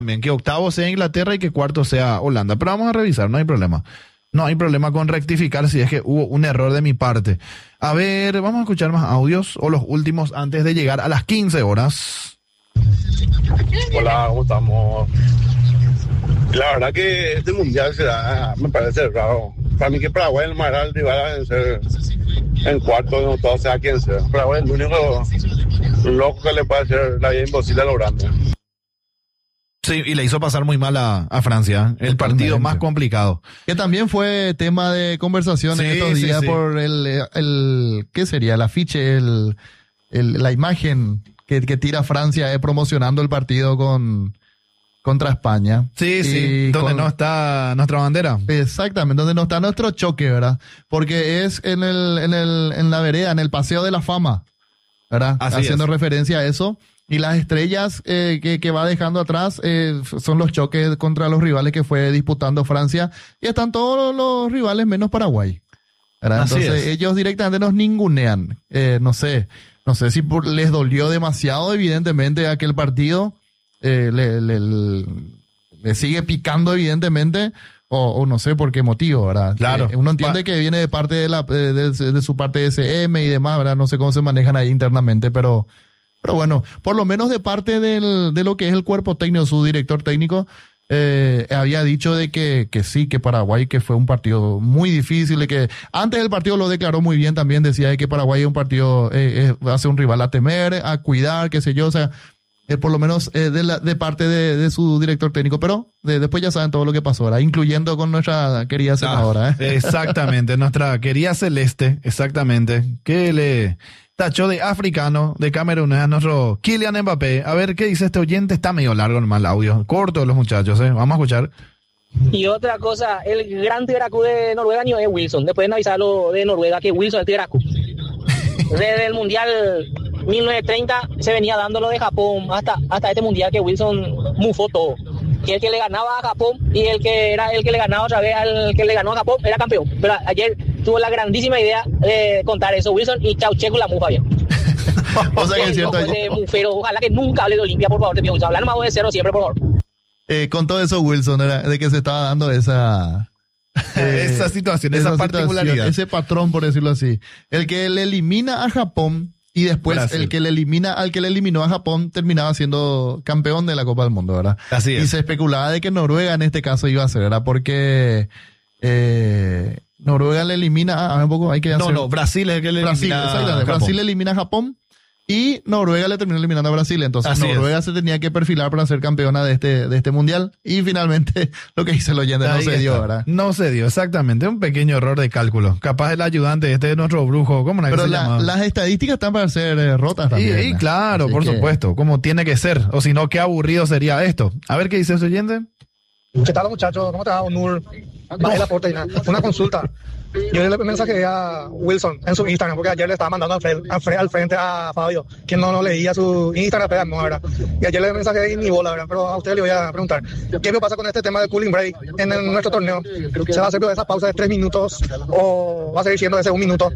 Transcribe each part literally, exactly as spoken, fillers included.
Bien, que octavo sea Inglaterra y que cuarto sea Holanda. Pero vamos a revisar, no hay problema. No hay problema con rectificar si es que hubo un error de mi parte. A ver, vamos a escuchar más audios o los últimos antes de llegar a las quince horas. Hola, ¿cómo estamos? La verdad que este mundial será, me parece raro. Para mí que Paraguay es el más grande rival a vencer en cuarto, no todo sea quien sea. Paraguay es el único loco que le puede hacer la vida imposible a los grandes. Sí, y le hizo pasar muy mal a, a Francia, el partido más complicado. Que también fue tema de conversación Sí, en estos sí, días sí. por el, el, ¿qué sería? El afiche, el, el, la imagen que, que tira Francia eh, promocionando el partido con, contra España. Sí, sí, Y donde con- no está nuestra bandera. Exactamente, donde no está nuestro choque, ¿verdad? Porque es en el, en el, en la vereda, en el Paseo de la Fama, ¿verdad? Así Haciendo es. referencia a eso. Y las estrellas eh, que, que va dejando atrás eh, f- son los choques contra los rivales que fue disputando Francia. Y están todos los rivales menos Paraguay, ¿verdad? Así Entonces es. ellos directamente nos ningunean. Eh, no sé, no sé si por- les dolió demasiado, evidentemente, aquel partido. Eh, le, le- le- le sigue picando, evidentemente. O, o no sé por qué motivo, ¿verdad? Claro. Eh, uno entiende Pa- que viene de parte de la de, de- de su parte de S M y demás, ¿verdad? No sé cómo se manejan ahí internamente, pero, pero bueno, por lo menos de parte del, de lo que es el cuerpo técnico, su director técnico, eh, había dicho de que, que sí, que Paraguay, que fue un partido muy difícil, de que antes del partido lo declaró muy bien también, decía de que Paraguay es un partido, eh, eh, va a ser un rival a temer, a cuidar, qué sé yo, o sea, eh, por lo menos eh, de, la, de parte de, de su director técnico, pero de- después ya saben todo lo que pasó, ¿verdad? Incluyendo con nuestra querida senadora. ¿eh? Exactamente, nuestra querida Celeste, exactamente, que le tachó de africano, de Camerún, a nuestro Kylian Mbappé. A ver qué dice este oyente, está medio largo nomás el audio, corto los muchachos, ¿eh? Vamos a escuchar. Y otra cosa, el gran Tigracu de Noruega ni es Wilson. Después de avisarlo de Noruega que Wilson es el Tigracu. Desde el Mundial mil novecientos treinta se venía dando lo de Japón hasta, hasta este Mundial que Wilson mufó todo. Que el que le ganaba a Japón y el que era el que le ganaba otra vez al que le ganó a Japón era campeón. Pero ayer tuvo la grandísima idea de contar eso Wilson y chau checo la mufa bien. O sea que es cierto, de mufero, ojalá que nunca hable de Olimpia, por favor, te pido. Hablar más de cero siempre, por favor. eh, con todo eso, Wilson, era de que se estaba dando esa... eh, esa situación, esa, esa particularidad. situación, ese patrón, por decirlo así. El que le elimina a Japón y después Brasil. el que le elimina al que le eliminó a Japón terminaba siendo campeón de la Copa del Mundo, ¿verdad? Así es. Y se especulaba de que Noruega en este caso iba a ser, ¿verdad? Porque eh, Noruega le elimina a, a un poco, hay que No, hacer- no, Brasil es el que le Brasil, elimina a exactamente. Japón. Brasil elimina a Japón y Noruega le terminó eliminando a Brasil. Entonces Así Noruega se tenía que perfilar para ser campeona de este, de este mundial. Y finalmente lo que hizo el oyente no Ahí se dio, está. ¿verdad? No se dio, exactamente. Un pequeño error de cálculo. Capaz el ayudante, este es nuestro brujo, ¿cómo no Pero se la- llama? las estadísticas están para ser eh, rotas Y, también. y ¿eh? claro, Así por que- supuesto, como tiene que ser. O si no, qué aburrido sería esto. A ver qué dice ese oyente. ¿Qué tal, muchachos? ¿Cómo te va, Onur? Bajé la puerta y nada. Una consulta. Yo le mensajeé a Wilson en su Instagram, porque ayer le estaba mandando al, fre- al, fre- al frente a Fabio, que no, no leía su Instagram, pero no, ¿verdad? Y ayer le mensajeé y ni bola, ¿verdad? Pero a usted le voy a preguntar, ¿qué me pasa con este tema del cooling break en el- nuestro torneo? ¿Se va a hacer de esa pausa de tres minutos o va a seguir siendo ese un minuto?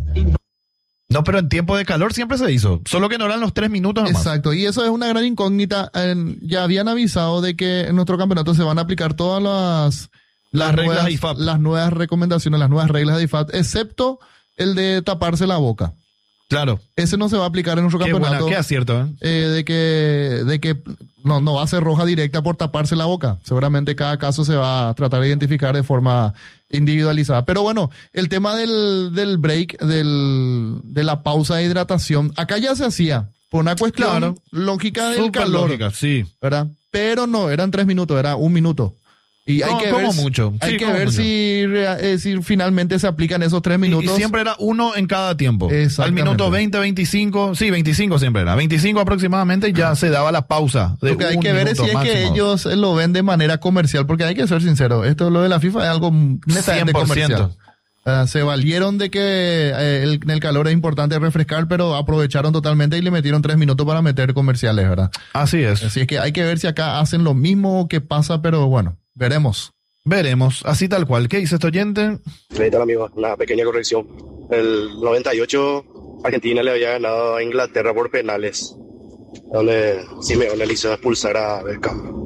No, pero en tiempo de calor siempre se hizo. Solo que no eran los tres minutos nomás. Exacto, y eso es una gran incógnita. En- ya habían avisado de que en nuestro campeonato se van a aplicar todas las, Las reglas nuevas, de I F A P. las nuevas recomendaciones, las nuevas reglas de I F A P, excepto el de taparse la boca. Claro. Ese no se va a aplicar en nuestro Qué buena, campeonato. qué acierto, ¿eh? eh, de que, de que no, no va a ser roja directa por taparse la boca. Seguramente cada caso se va a tratar de identificar de forma individualizada. Pero bueno, el tema del, del break, del, de la pausa de hidratación, acá ya se hacía por una cuestión Claro. lógica del Súper calor, lógica, sí. ¿verdad? Pero no, eran tres minutos, era un minuto. Y hay No, que como ver, si- mucho. hay Sí, que como ver mucho. si, rea- eh, si finalmente se aplican esos tres Y, minutos. y siempre era uno en cada tiempo. Al Exactamente. minuto veinte, veinticinco, sí, veinticinco siempre era. veinticinco aproximadamente ya se daba la pausa. De Lo que hay un que ver es minuto si es que máximo. ellos lo ven de manera comercial, porque hay que ser sincero, esto lo de la FIFA es algo netamente cien por ciento. comercial. Ah, se valieron de que eh, el, en el calor es importante refrescar, pero aprovecharon totalmente y le metieron tres minutos para meter comerciales, ¿verdad? Así es. Así es que hay que ver si acá hacen lo mismo que pasa, pero bueno, veremos. Veremos, así tal cual. ¿Qué dice este oyente? ¿Qué tal, amigos? Una pequeña corrección. El noventa y ocho Argentina le había ganado a Inglaterra por penales, donde Simeone le hizo expulsar a Beckham.